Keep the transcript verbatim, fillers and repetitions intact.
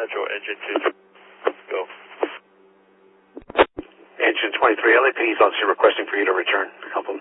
Central, engine two. Go. Engine twenty-three, L A P D is obviously requesting for you to return. Help them.